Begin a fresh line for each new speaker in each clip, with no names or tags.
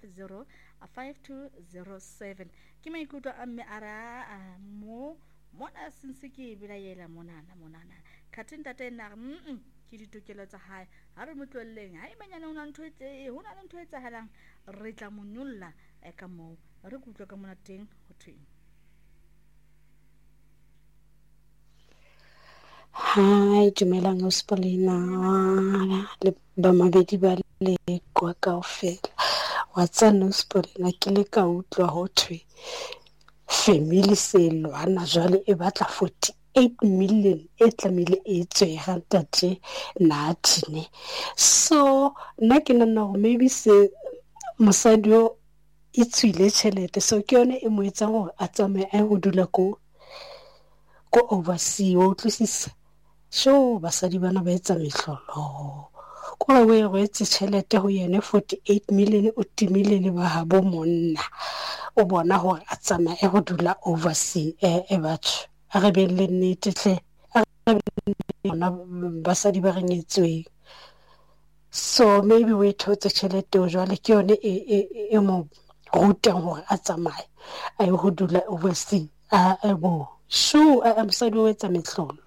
07505207 ke maikutlo a mme a ra mo mona sentse ke belaela monana khathi ntate na ke ditokelo tsa hae ha re motlwelleng ha imanyana hona ntho hona le ntho e tsahalang re tla monyolla ka mo re kutlwa ka mona teng ho thweng.
Hi, dumelang Ospolina le ba mabedi ba le kwa kaofela. Wa tsana Ospolina ke le ka utlwa ho thwe family se lwana jwale e batla 48 million e tlamehile e tswe ga ntate Nathine. So nna ke nna hore maybe se mosadi o e tswile tjhelete, so ke yone e mo etsang hore a tsamaye a ho dula ko oversea o tlosisa. So basadi bana ba etsa mehlolo ko we etse tjhelete ho yene 48 million o timile le ba habo monna o bona hore a tsamaye ho dula oversea e batho a re be le nnete tle bona basadi ba rengetsweng. So maybe we thotse tjhelete o jwale ke yone e mo rutang hore a tsamaye a ho dula oversea a bo sure a mosadi o etsa mehlolo.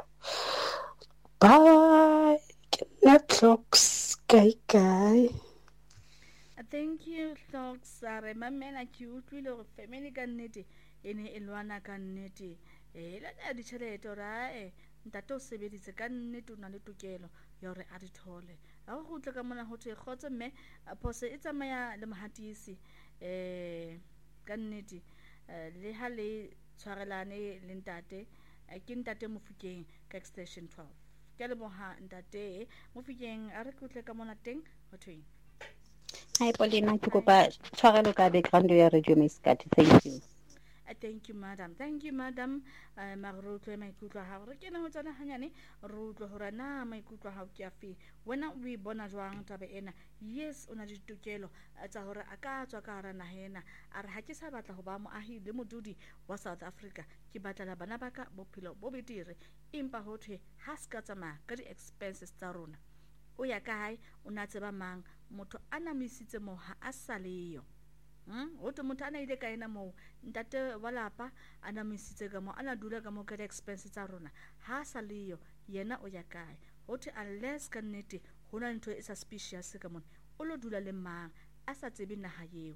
Bye. Netflix. Kai.
Thank you, Clocks. Re mamela ke utlwile hore family ka nnete ene e lwana ka nnete. La di tjhelete ora ntate o sebeditse ka nnete o na le tokelo ya hore a di thole. Ha go gutla ka mona ho thwe khotse mme phose e tsamaya le mohatisi ka nnete le ha le tshwarelane le ntate ke ntate Mofokeng ka extension 12 ke le moha ntate Mofokeng a re kutle ka mona teng ho thweng.
Hi Paulina, ke kopa tshwarelo ka background ya Radio Miskati. Thank you.
Thank you madam. Thank you madam. Magrotlo maikutlo ha re kena ho tsana hanyane re utlwe hore na maikutlo ha o ke afi wena o bona jwang tabe ena. Yes ona ditokelo tsa hore a ka tswa ka hara nahena a re ha ke sa batla ho ba moahi le modudi wa South Africa ke batla bana ba ka bophelo bo betere empa ho thwe ha ska tsamaya ka di expenses tsa rona o ya kae o na tseba mang motho ana misitse mo ha a saleyo ho to motho ana ile ka ena mo ntate wa lapa ana misitse ka mo ana dula ka mo ka di expenses tsa rona ha saleyo yena o ya kae ho thwe unless ka nnete hona ntho e suspicious ka mona o lo dula le mang a sa tsebe naha eo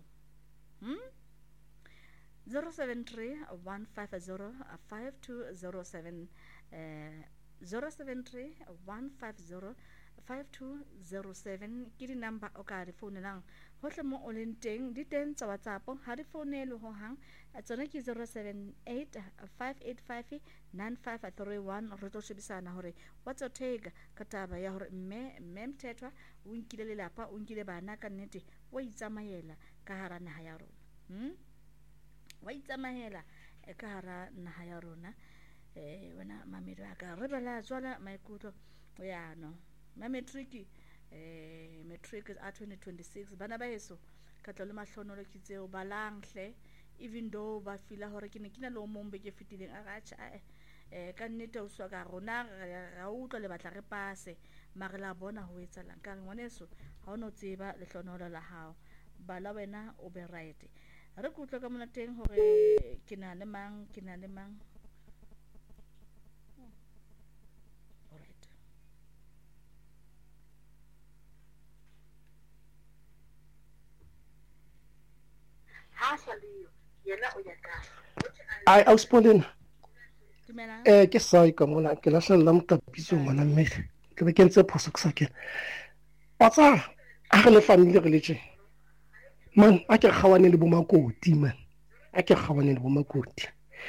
073 150 5207 073 150 5207 ke di number o ka di founelang hohle mo o leng teng di teng tsa WhatsApp ha di founele ho hang tsona ke 078 585 9531 re tlo shebisana hore what's your take ka taba ya hore mme Mthethwa o nkile le lapa o nkile bana ka nnete o itsamayela ka hara naha ya rona wa itsamayela ka hara naha ya rona wena mamedo aka re bala tswala maikutlo ya no matric matric a 2026 bana ba eso ka tlo le mahlonolo ke tseo balangle even though ba fila hore ke ne ke na le o mombe ke fitileng a gacha ka nnete o swa ka rona ga o tlo le batla re pase mare la bona ho etsalang ka ngwaneso ha o no tseba le hlonolo la hao bala wena o be right re kutlwa ka mona teng hore ke na le mang alright ha saliyo yena o ya ka
ai Auspolina
dumela
ke sai ka mona ke la hlalla motapitso ngwana mme ke be ke ntse phoso ke sa kena wa tsa a re le family re le tje man a ke kgawane le bomakoti man a ke kgawane le bomakoti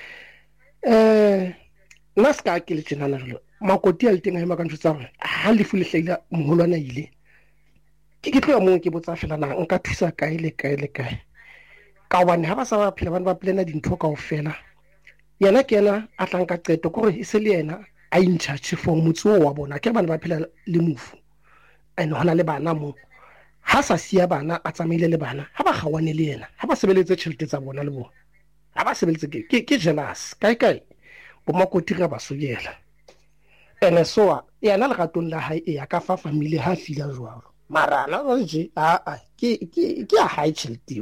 nna ska ke le tjena le makoti a le teng a ema ka ntse tsa gore ha le fu le hlaila moholwana ile ke tlo ya mo ke botsa fela na nka thusa kae le kae ka bana ha ba sa ba phela bana ba plana dintho kaofela yena ke yena a tlang ka qeto gore e se le yena a in charge for motse wa bona ke bana ba phela le mofu ene hona le bana mo ha sa sia bana a tsamaile le bana ha ba gawane le yena ha ba sebeletse tšhelete tsa bona le bona ha ba sebeletse ke jealous kae bo makoti ga ba sogela ene soa yena le gatong la hae e ya ka fa family ha fila jwalo mara la re je ke a high tšhelete